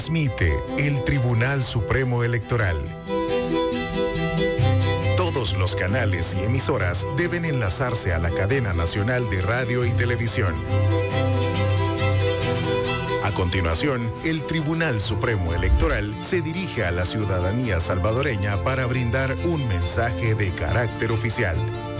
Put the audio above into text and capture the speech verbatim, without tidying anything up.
Transmite el Tribunal Supremo Electoral. Todos los canales y emisoras deben enlazarse a la cadena nacional de radio y televisión. A continuación, el Tribunal Supremo Electoral se dirige a la ciudadanía salvadoreña para brindar un mensaje de carácter oficial.